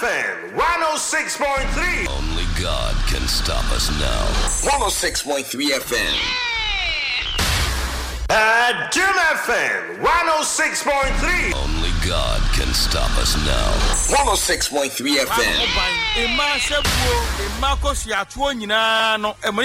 FM 106.3. Only God can stop us now. 106.3 FM. Jim FM 106.3. Only God can stop us now. 106.3 FM.